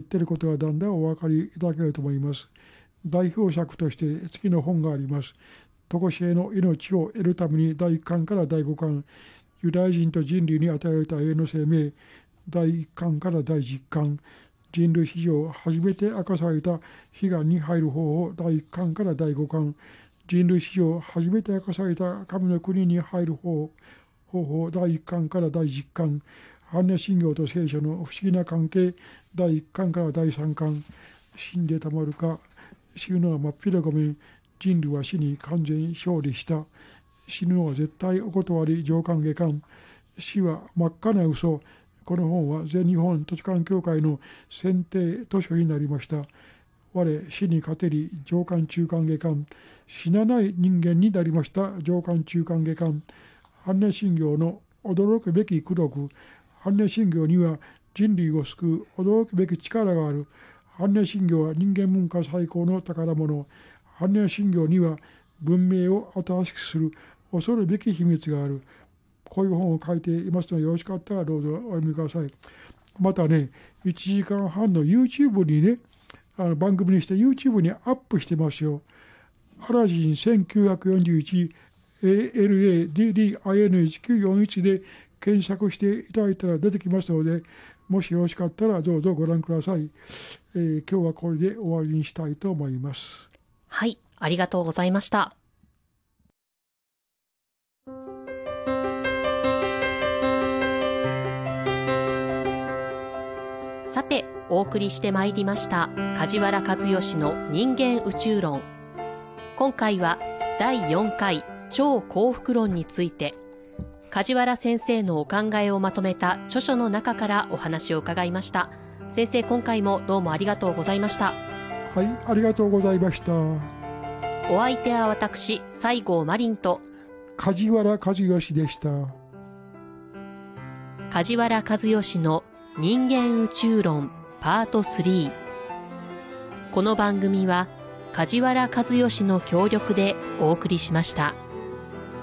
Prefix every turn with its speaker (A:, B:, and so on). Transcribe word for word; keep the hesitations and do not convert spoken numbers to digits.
A: っていることがだんだんお分かりいただけると思います。代表作として次の本があります。常しえの命を得るためにだいいっかんからだいごかん、ユダヤ人と人類に与えられた永遠の生命、だいいっかんからだいじゅっかん、人類史上初めて明かされた悲願に入る方法、だいいっかんからだいごかん、人類史上初めて明かされた神の国に入る方法、だいいっかんからだいじゅっかん、般若心経と聖書の不思議な関係、だいいっかんからだいさんかん、死んでたまるか、死ぬのは真っ平ごめん、人類は死に完全に勝利した、死ぬのは絶対お断り上官下官、死は真っ赤な嘘。この本は全日本図書館協会の選定図書になりました。我死に勝てり上官中官下官、死なない人間になりました上官中官下官。般若心経の驚くべき功徳。般若心経には人類を救う驚くべき力がある。般若心経は人間文化最高の宝物。般若心経には文明を新しくする恐るべき秘密がある。こういう本を書いていますので、よろしかったらどうぞお読みください。またね、いちじかんはんの YouTube にね、あの番組にして YouTube にアップしてますよ。アラジンせんきゅうひゃくよんじゅういち エーエルエーディーディーアイエヌいちきゅうよんいち で検索していただいたら出てきますので、もしよろしかったらどうぞご覧ください。えー、今日はこれで終わりにしたいと思います。
B: はい、ありがとうございました。さて、お送りしてまいりました梶原和義の人間宇宙論。今回はだいよんかい超幸福論について、梶原先生のお考えをまとめた著書の中からお話を伺いました。先生、今回もどうもありがとうございました。
A: はい、ありがとうございました。
B: お相手は私、西郷真凛と
A: 梶原和義でした。
B: 梶原和義の人間宇宙論パートスリー。この番組は梶原和義の協力でお送りしました。